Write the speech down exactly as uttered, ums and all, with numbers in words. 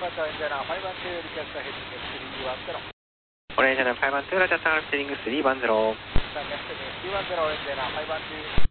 バッターエンジェナーファイブワンツーリキャスターヘッディングスリーワンゼロ。 オレンジャーファイブワンツーラジャーサールスティングスリーワンゼロ。 キャスターヘッディングスリーワンゼロエンジェナーファイブワンツー。